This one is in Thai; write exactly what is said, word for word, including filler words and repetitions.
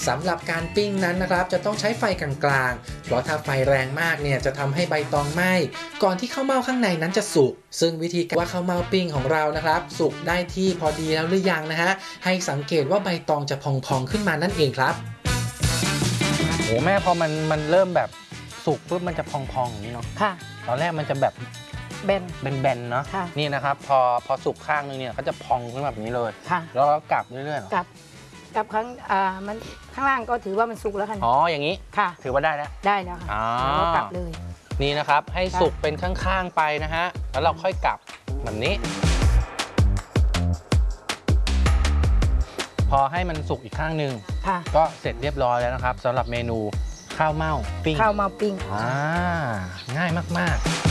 สำหรับการปิ้งนั้นนะครับจะต้องใช้ไฟกลางๆเพราะถ้าไฟแรงมากเนี่ยจะทำให้ใบตองไหม้ก่อนที่ข้าวเม่าข้างในนั้นจะสุกซึ่งวิธีการว่าข้าวเม่าปิ้งของเรานะครับสุกได้ที่พอดีแล้วหรือยังนะฮะให้สังเกตว่าใบตองจะพองๆขึ้นมานั่นเองครับโอ้แม่พอมันมันเริ่มแบบสุกปุ๊บมันจะพองๆอย่างนี้เนาะค่ะตอนแรกมันจะแบบแบนแบนๆเนาะนี่นะครับพอพอสุกข้างนึงเนี่ยก็จะพองขึ้นแบบนี้เลยค่ะแล้วก็กลับเรื่อยๆกลับกลับครั้งอ่ามันข้างล่างก็ถือว่ามันสุกแล้วค่ะอ๋ออย่างนี้ค่ะถือว่าได้แล้วได้แล้วค่ะแล้วก็กลับเลยนี่นะครับให้สุกเป็นข้างๆไปนะฮะแล้วเราค่อยกลับแบบนี้พอให้มันสุกอีกข้างหนึ่งก็เสร็จเรียบร้อยแล้วนะครับสำหรับเมนูข้าวเม่าปิ้งข้าวเม่าปิ้งอ่าง่ายมากๆ